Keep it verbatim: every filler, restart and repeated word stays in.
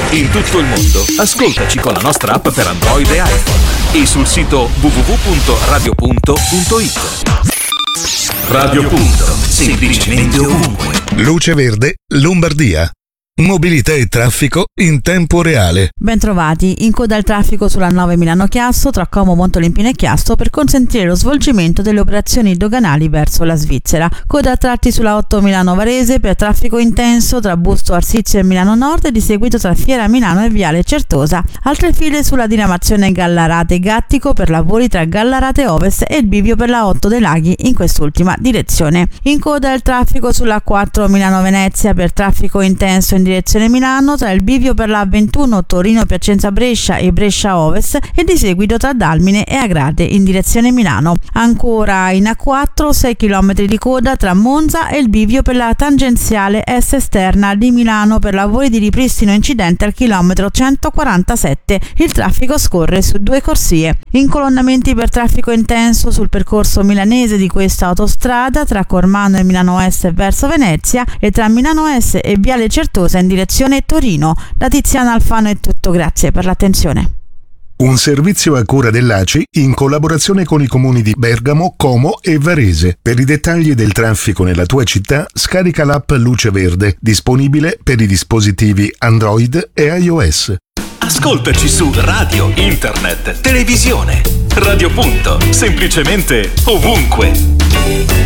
in tutto il mondo, ascoltaci con la nostra app per Android e iPhone e sul sito w w w punto radio punto it. Radio Punto, semplicemente ovunque. Luce Verde, Lombardia. Mobilità e traffico in tempo reale. Bentrovati, in coda al traffico sulla nove Milano-Chiasso tra Como, Montolimpino e Chiasso per consentire lo svolgimento delle operazioni doganali verso la Svizzera. Coda a tratti sulla otto Milano-Varese per traffico intenso tra Busto Arsizio e Milano Nord e di seguito tra Fiera Milano e Viale Certosa. Altre file sulla diramazione Gallarate-Gattico per lavori tra Gallarate Ovest e il bivio per la otto dei Laghi in quest'ultima direzione. In coda il traffico sulla quattro Milano-Venezia per traffico intenso in direzione Milano tra il bivio per la ventuno Torino-Piacenza-Brescia e Brescia Ovest e di seguito tra Dalmine e Agrate in direzione Milano. Ancora in A quattro sei chilometri di coda tra Monza e il bivio per la tangenziale est esterna di Milano per lavori di ripristino incidente al chilometro centoquarantasette. Il traffico scorre su due corsie. Incolonnamenti per traffico intenso sul percorso milanese di questa autostrada tra Cormano e Milano Est verso Venezia e tra Milano Est e Viale Certosa in direzione Torino. Da Tiziana Alfano è tutto, grazie per l'attenzione. Un servizio a cura dell'A C I in collaborazione con i comuni di Bergamo, Como e Varese. Per i dettagli del traffico nella tua città, scarica l'app Luce Verde, disponibile per i dispositivi Android e iOS. Ascoltaci su radio, internet, televisione. Radio Punto, semplicemente ovunque.